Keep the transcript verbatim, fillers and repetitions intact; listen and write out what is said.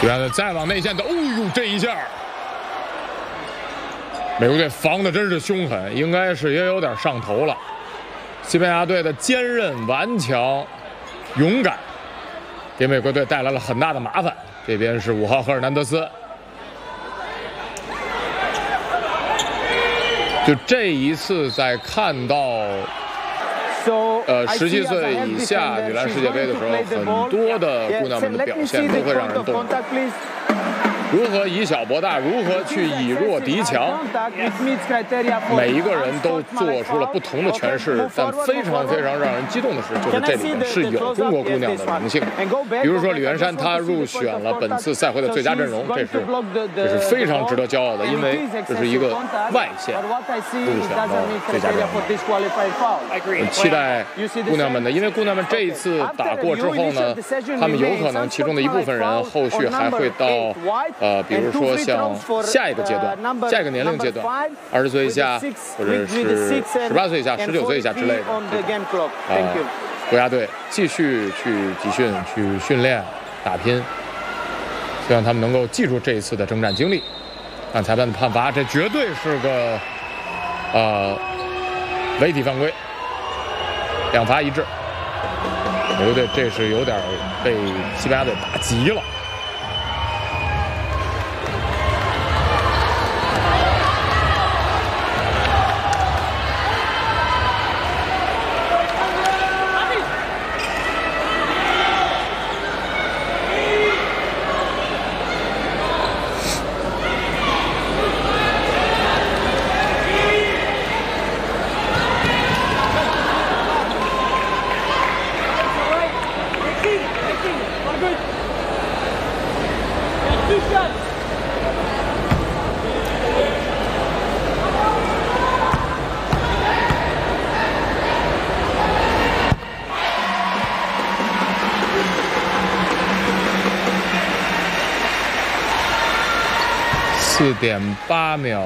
然后再往内线的，哦呦，这一下，美国队防的真是凶狠，应该是也有点上头了。西班牙队的坚韧顽强、勇敢，给美国队带来了很大的麻烦。这边是五号赫尔南德斯，就这一次在看到。 呃，十七岁以下女篮世界杯的时候，很多的姑娘们的表现都会让人动容。如何以小博大，如何去以弱敌强，每一个人都做出了不同的诠释。但非常非常让人激动的是，就是这里面是有中国姑娘的名姓。比如说李元珊，她入选了本次赛会的最佳阵容，这是这是非常值得骄傲的，因为这是一个外线入选了最佳阵容。很期待姑娘们的，因为姑娘们这一次打过之后呢，她们有可能其中的一部分人后续还会到。 呃，比如说像下一个阶段、下一个年龄阶段，二十岁以下，或者是十八岁以下、十九岁以下之类的，呃，国家队继续去集训、去训练、打拼，希望他们能够记住这一次的征战经历。按裁判的判罚，这绝对是个呃违体犯规，两罚一掷。美国队这是有点被西班牙队打急了。 四点八秒。